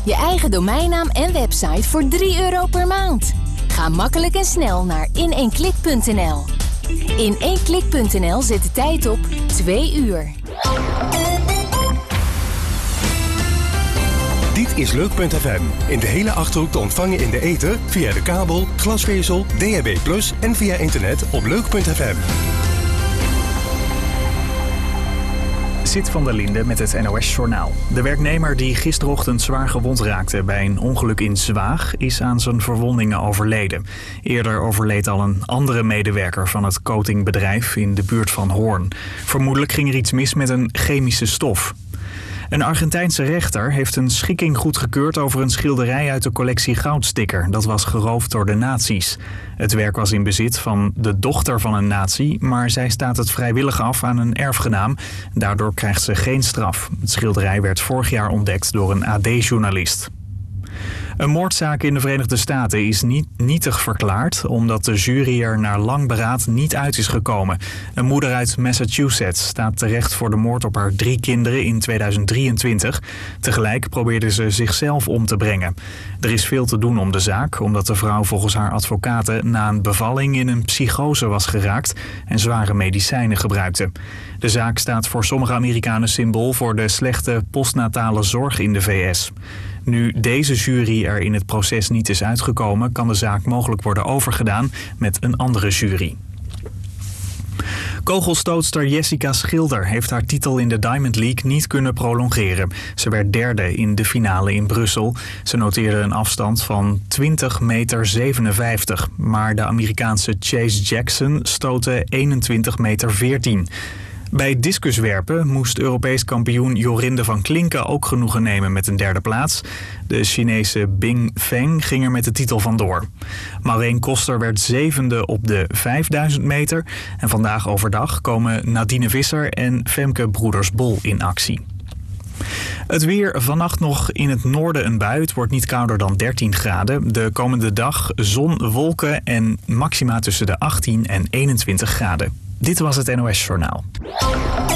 Je eigen domeinnaam en website voor €3 per maand. Ga makkelijk en snel naar in1klik.nl. In1klik.nl zet de tijd op 2 uur. Dit is Leuk.fm. In de hele Achterhoek te ontvangen in de ether, via de kabel, glasvezel, DHB+ en via internet op Leuk.fm. Zit van der Linde met het NOS-journaal. De werknemer die gisterochtend zwaar gewond raakte bij een ongeluk in Zwaag is aan zijn verwondingen overleden. Eerder overleed al een andere medewerker van het coatingbedrijf in de buurt van Hoorn. Vermoedelijk ging er iets mis met een chemische stof. Een Argentijnse rechter heeft een schikking goedgekeurd over een schilderij uit de collectie Goudsticker. Dat was geroofd door de nazi's. Het werk was in bezit van de dochter van een nazi, maar zij staat het vrijwillig af aan een erfgenaam. Daardoor krijgt ze geen straf. Het schilderij werd vorig jaar ontdekt door een AD-journalist. Een moordzaak in de Verenigde Staten is nietig verklaard omdat de jury er na lang beraad niet uit is gekomen. Een moeder uit Massachusetts staat terecht voor de moord op haar 3 kinderen in 2023. Tegelijk probeerde ze zichzelf om te brengen. Er is veel te doen om de zaak, omdat de vrouw volgens haar advocaten na een bevalling in een psychose was geraakt en zware medicijnen gebruikte. De zaak staat voor sommige Amerikanen symbool voor de slechte postnatale zorg in de VS. Nu deze jury er in het proces niet is uitgekomen, kan de zaak mogelijk worden overgedaan met een andere jury. Kogelstootster Jessica Schilder heeft haar titel in de Diamond League niet kunnen prolongeren. Ze werd derde in de finale in Brussel. Ze noteerde een afstand van 20,57 meter. Maar de Amerikaanse Chase Jackson stootte 21,14 meter. Bij discuswerpen moest Europees kampioen Jorinde van Klinken ook genoegen nemen met een derde plaats. De Chinese Bing Feng ging er met de titel vandoor. Maureen Koster werd 7e op de 5000 meter. En vandaag overdag komen Nadine Visser en Femke Broeders-Bol in actie. Het weer, vannacht nog in het noorden een bui. Het wordt niet kouder dan 13 graden. De komende dag zon, wolken en maxima tussen de 18 en 21 graden. Dit was het NOS Journaal.